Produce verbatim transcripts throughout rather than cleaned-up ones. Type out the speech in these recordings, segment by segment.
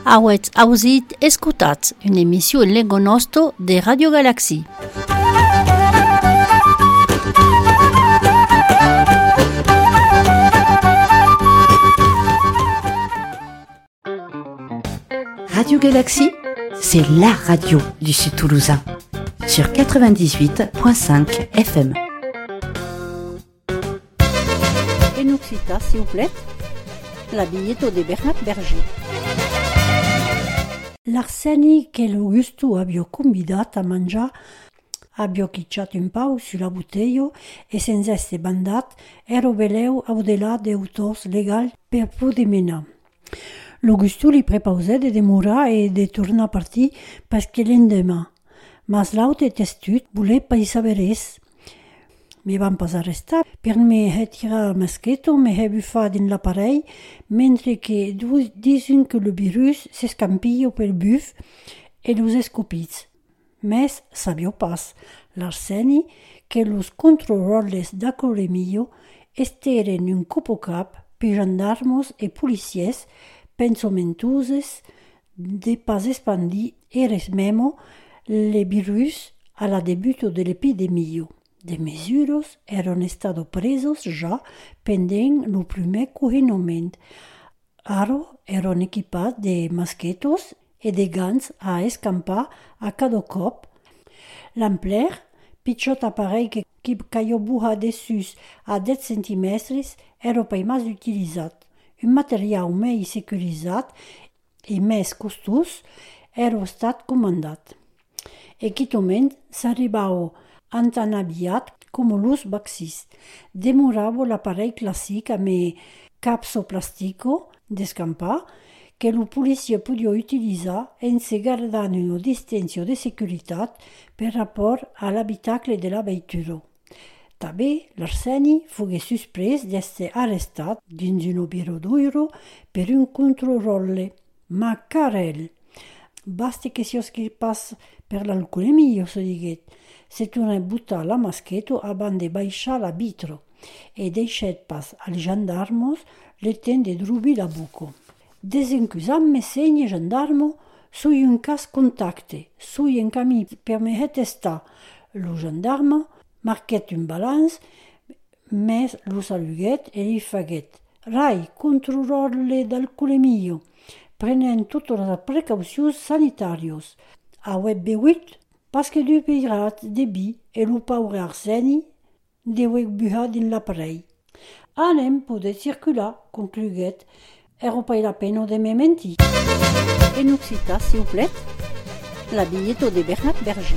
Avete auzit escutat un'emissió en lengo nostro de Radio Galaxy. Radio Galaxy, c'est la radio du Sud Toulousain, sur quatre-vingt-dix-huit virgule cinq F M. En Occitan, s'il vous plaît, la billetto de Bernat Berger. L'Arseni che l'Augusto abbia convidato a mangiare abbia chicciato un pau sulla bottiglia e senza essere bandat ero veleu au delà de autos legal per pudimena. L'Augusto li prepausè de demorar e de tornar a partir perché l'endemà. Mas l'aute testut voulait pas saberes. Mi van pas arrestar per me retirar maschetto me he buffat din l'appareil mentre che disun que le virus s'escampillo pel buff e los escopits. Mes sabio pas l'Arseni che los controlores d'acolemio esteren un copocap per gendarmos e policies pensomentuses de pas espandi eres memo le virus alla debuto dell'epidemia. De mesuros erano stati presos già pendent lo primer confinament. Aro erano equipats de masquetos e de gants a escampar a cada cop. L'ampleur, pitjot appareil que, que caio buha dessus a deu centimetres, era pas mas utilitzat. Un material més securizat e més costós era estat comandat. Equipament s'arribava antanabiat com los vaccins. Demorava l'appareil classic amb capsoplastico d'escampar que la policia podia utilitzar en se guardant una distància de seguretat per rapport a l'habitacle de la vettura. També l'Arseni fugué suspès d'essere arrestat dins un birodoiro per un controllo. Ma carel, basti che si oscripas per l'alcolemia, si diguet. Se torna buttar la maschetto abans de baixar l'arbitro e deixet pas als gendarmos le temps de drubi la buco. Desencusam me segni gendarmo sui un cas contacte, sui en camí per me retestar. Lo gendarme marquet un balanç, mes lo saluguet e li faguet. Rai, controlorle d'alcolemia, prenent totes les precaucions sanitàries. Auet bevuit? Parce que du pirate de bi e lo paure Arseni deuec buha din l'appareil. Anem poder circular, concluguet, ero pas la pena de me mentir. En Occitan, s'il vous plaît, la billetto de Bernat Berger.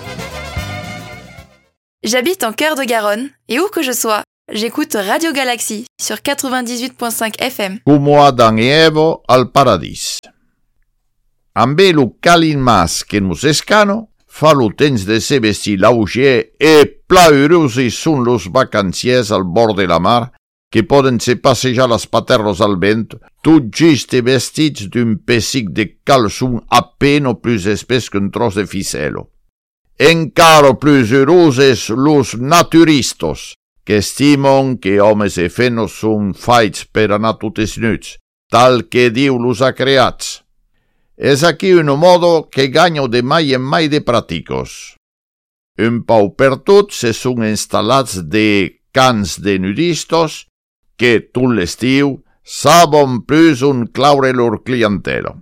J'habite en cœur de Garonne et où que je sois, j'écoute Radio Galaxy sur quatre-vingt-dix-huit virgule cinq F M. Como Adán e Evo al paradis. Ambe lo calin mas che nos escano, fa lo temps de se vestir l'auger e plaurosi son los vacanciers al bord de la mar que poden se passejar les paterros al vent, tot juste vestits d'un pessic de calçon a peine plus espès qu'un tros de ficelo. Encara plus heuroses los naturistos, que estimen que homes e fenos son faits per anar totes nuts, tal que Diu los ha creats. És aquí un modo que ganyo de mai en mai de praticos. Un pau per tot se són instal·lats de cans de nudistos que tot l'estiu saben plus on claure lor clientela.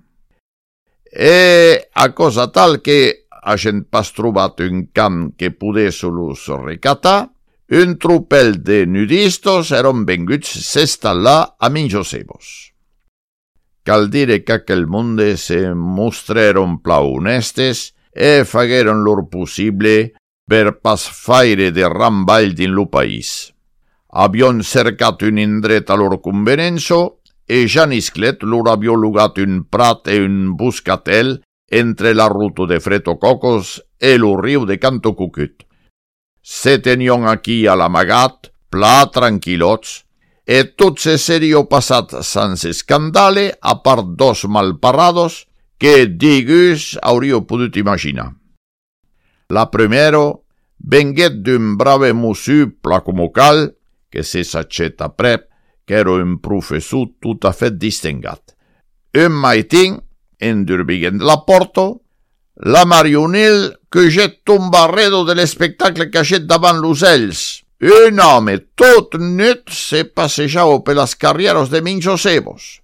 E a cosa tal que hagin pas trobat un camp que podés los recatar, un tropel de nudistos eran venguts s'instal·lar a Minjosebos. Cal dire que aquel monde se mostraron plau honestes e fagueron lor possible per pas faire de ramball din lo país. Avion cercat un indret a lor convenenzo e janisclet lor avió lugat un prat e un buscatel entre la ruta de Fretococos e lo riu de Canto Cucut. Se tenion aquí a l'amagat, pla tranquil·lots, e tot se serio passat sans escandale a part dos malparrados que digus hauríeu podut imaginar. La primero venguet d'un brave mossu pla como cal, que se s'accet aprep, qu'era un professor tot a fet distingat. Un maitin endurbiguen de la porto, la marionil que jet un barredo de l'espectacle cachet davant los ells. Un home tot nut se passejava per les carrieros de Minjosebos.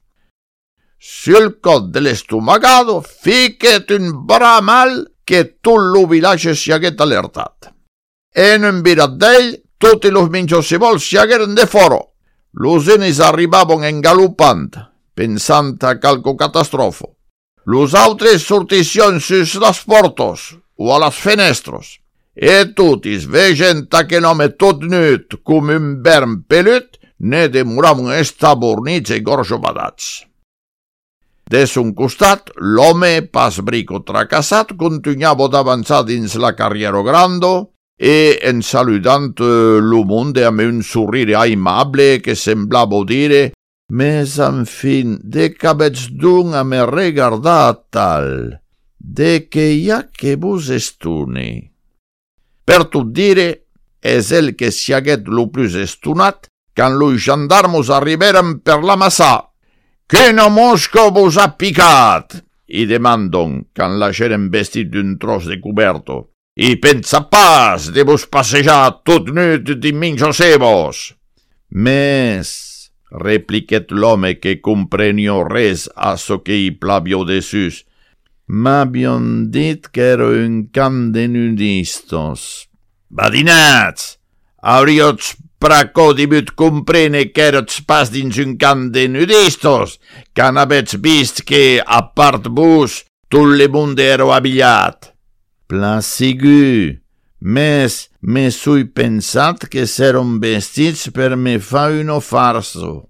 Sul cot de l'estomagado fiquet un bramal que tot lo vilatge s'hi haguet alertat. En un virat d'ell, tots los Minjosebols s'hi hagueren de foro. Los unis arribaven engalopant, pensant a calco catastrofo. Los altres sortission sus las portos o a las fenestros. E tutis, veient aquel home tot nut com un verm pelut, ne demoraven estabornits i gorjobadats. Des un costat, l'home, pas brico tracassat, continuava d'avançar dins la carriera grando e en saludant lo monde amb un sorrire aimable que semblava dire «Mais enfin, de qu'avets donc a me regardar tal, de que hi ha que vos estune». Per tot dire, és el que s'hi haguet lo plus estonat quan los gendarmos arriberen per la massà. «Quina mosca vos ha picat?» i demandon quan l'hagueren vestit d'un tros de coberto. «I pensa pas de vos passejar tot nut de Minjosebos». «Mes», repliquet l'home que comprenio res a so que hi plavio dessus, «m'avion dit que era un camp de nudistos». «Badinats! Hauríots pracò debut comprene que erots pas dins un camp de nudistos, quan avets vist que, a part vos, tot le monde ero abillat». «Plasigu, mes me sui pensat que s'eron vestits per me fa uno farso».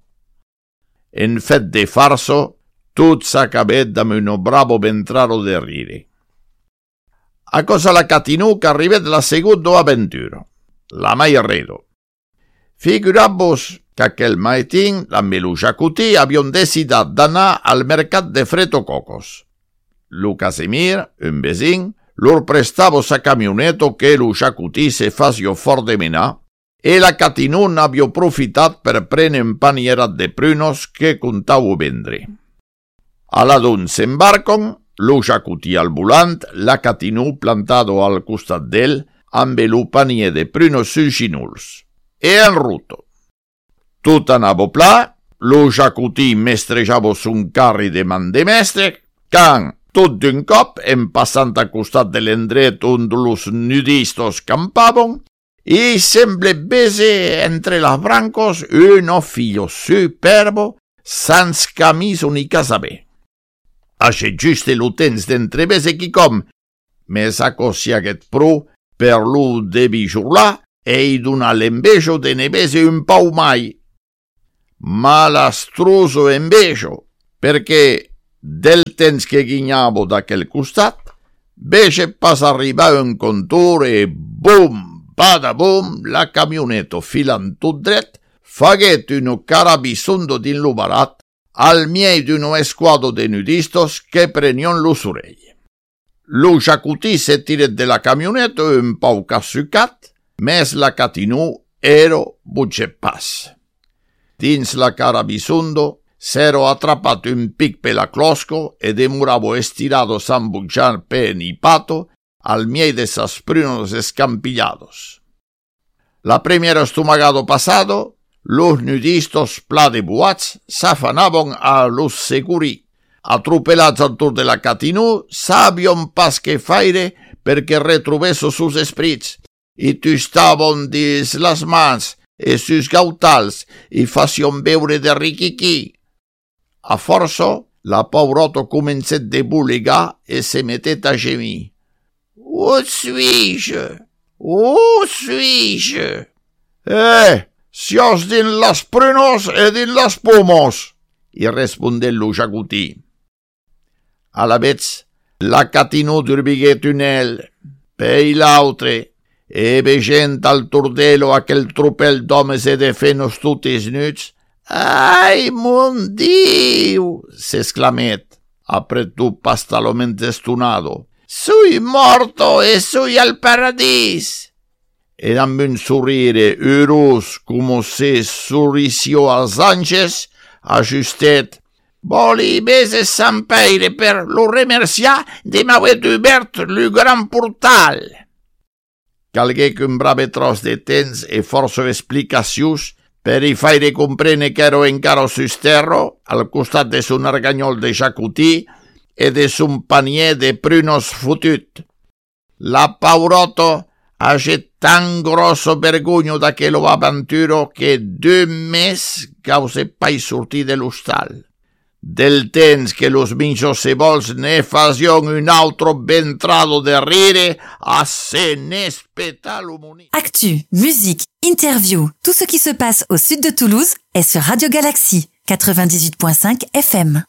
En fet de farso, tot s'acabet damb uno bravo ventraro de rire. A cosa la catinù qu'arribet la segundo aventuro, la mai redo. Figuravos que aquel maitin la Meluixacutí avion decidat d'anar al mercat de Fretococos. Lo Casimir, un vesin, lor prestava sa camioneto que lo Xacutí se facio fort de menar, e la catinù n'avio profitat per prendre un panierat de prunos que contau vendre. A la d'un s'embarcon, lo Xacutí al volant, la catinù plantado al costat d'ell, amb lo panier de prunos sulxinuls. E en ruto. Tot anava pla, lo Xacutí mestrejava un carri de man de mestre, can, tot d'un cop, en passant a costat de l'endret on los nudistos campaven, i semble bese entre las brancos un ofillo superbo, sans camiso ni casabé. Axe juste lo temps d'entrebese qui com, mes acosiaguet pro per lo de bijurlar, e i donar l'envejo de nevese un pau mai. Malastroso envejo, perché del temps que guignavo d'aquel costat, vege pas arribar un contor e bum, badabum, la camioneto filant tot dret, faguet uno carabisondo din lo barat, al miei d'uno esquadro de nudistos que prenion lo sorell. Lo Xacutí se tiret de la camioneto un pau casucat, mes la catinù ero buge pas. Dins la carabisondo s'ero atrapat un pic per la closco e demoravo estirado san bugiar pe ni pato al miei de sas prunos escampillados. La primera estomagado pasado, los nudistos pla de buats s'afanaven a los segurí. Atropelats al tour de la catinù, sabion pas que faire perquè retrobesso sus esprits, i tustaven dins les mans e sus gautals i facion veure de riquiquí. A força, la pauroto comencet de bulegar e se metet a gemir. «Où suis-je? Où suis-je?» «Eh, sios din las prunos e din las pomos», i respondé lo Xacutí. A la vez, la catinù durbiguet un el, pei l'autre, e vegent al tordelo aquel tropel d'homes e de fenos tutis nuts, «Ai, mon Diu!» s'exclamet, apretú pastalament estonado. «Sui morto e sui al paradís!» E amb un sorrire uros como se sorrició als anges, ajustet, Voli bese Sampeire per lo remerciar de m'aver obert le grand portal. Calgué qu'un brave tros de temps e força explicacions per i faire comprene qu'ero encara sus terra, al costat de son arganyol de jacutí e de son panier de prunos fotut. La pauroto hagi tan grosso vergogno d'aquello avventuro che due mes cause pai sortir de l'hostal. Del temps que los minchos cebols ne fasion un altro bentrado de rire a se n'espetalo moni. Actu, musique, interview, tout ce qui se passe au sud de Toulouse est sur Radio Galaxy quatre-vingt-dix-huit virgule cinq F M.